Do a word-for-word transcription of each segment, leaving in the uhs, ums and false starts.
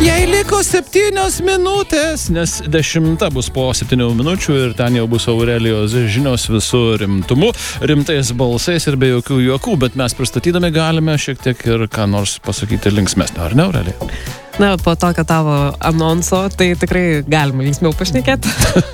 Jei liko septynios minutės, nes dešimta bus po septynių minučių ir ten jau bus Aurelijos žinios visų rimtumu, rimtais balsais ir be jokių juokų, bet mes pristatydami galime šiek tiek ir ką nors pasakyti linksmesnio, ar ne, Aurelija? Na, po tokio tavo anonso, tai tikrai galima linksmiau pašnekėti.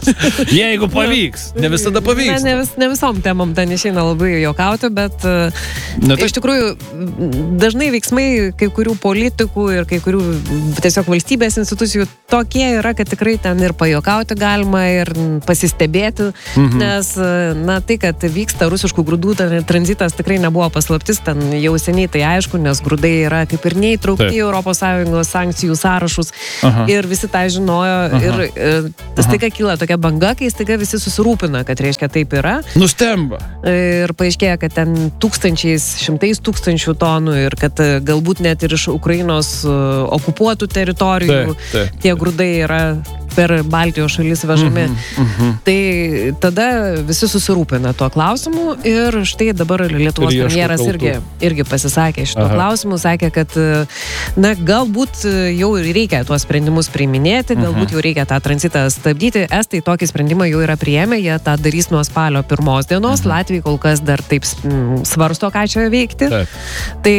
Jeigu pavyks, ne visada pavyks. Na, ne, vis, ne visom temom ten išeina labai juokauti, bet Na, tai... iš tikrųjų dažnai veiksmai kai kurių politikų ir kai kurių tiesiog valstybės institucijų tokie yra, kad tikrai ten ir pajuokauti galima ir pasistebėti, mhm. nes, na, tai, kad vyksta rusiškų grūdų tranzitas tikrai nebuvo paslaptis, ten jau seniai tai aišku, nes grūdai yra kaip ir neįtraukti į Europos Sąjungos sankcijų sąrašus. Aha. Ir visi tą žinojo. Aha. Ir e, staiga kyla tokia banga, kai staiga visi susirūpina, kad reiškia taip yra. Nustemba. Ir paaiškėja, kad ten tūkstančiais, šimtais tūkstančių tonų ir kad galbūt net ir iš Ukrainos okupuotų teritorijų taip, taip. Tie grūdai yra per Baltijos šalis vežami. Uh-huh, uh-huh. Tai tada visi susirūpina tuo klausimu ir štai dabar Lietuvos premjeras irgi, irgi pasisakė šito Aha. klausimu, sakė, kad na, galbūt jau reikia tuos sprendimus priiminėti, galbūt uh-huh. jau reikia tą tranzitą stabdyti. Estai tokį sprendimą jau yra priėmę, jie tą darys nuo spalio pirmos dienos, uh-huh. Latvijai kol kas dar taip svarsto, ką čia veikti. Taip. Tai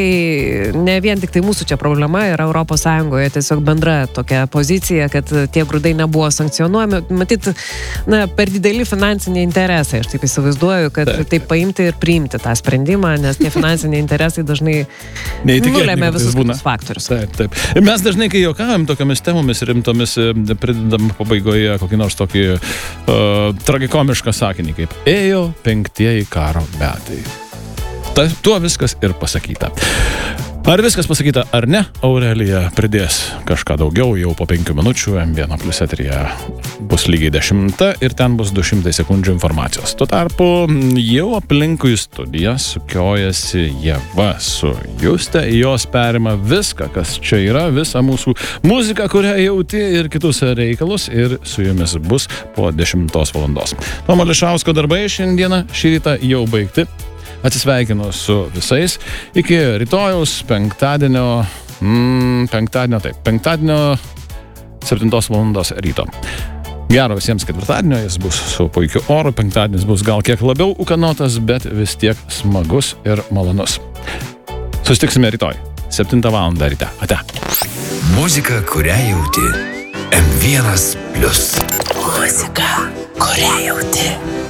ne vien tik tai mūsų čia problema, yra Europos Sąjungoje tiesiog bendra tokia pozicija, kad tie grūdai nebuvo sankcionuojami. Matyt, na, per dideli finansiniai interesai. Aš taip įsivaizduoju, kad taip, taip paimti ir priimti tą sprendimą, nes tie finansiniai interesai dažnai nulėmė visus kitus faktorius. Taip, taip. Ir mes dažnai, kai juokavom tokiamis temomis rimtomis, pridedam pabaigoje kokį nors tokį uh, tragikomišką sakinį, kaip ėjo penktieji karo metai. Ta, tuo viskas ir pasakyta. Ar viskas pasakyta, ar ne? Aurelija pridės kažką daugiau jau po penkių minučių. M vienas plius eteryje bus lygiai dešimta ir ten bus du šimtai sekundžių informacijos. Tuo tarpu jau aplinkui studiją sukiojasi Ieva su Juste. Jos perima viską, kas čia yra, visą mūsų muziką, kurią jauti ir kitus reikalus. Ir su jumis bus po dešimtos valandos. Tomo Lišausko darbai šiandieną šį rytą jau baigti. Atsisveikinu su visais. Iki rytojaus penktadienio, mm, penktadienio, taip, penktadienio septintos valandos ryto. Gero visiems ketvirtadienio, jis bus su puikiu oru, penktadienis bus gal kiek labiau ūkanotas, bet vis tiek smagus ir malonus. Susitiksime rytoj, septintą valandą ryte. Ate. Muzika, kurią jauti. M vienas plius. Muzika, kurią jauti.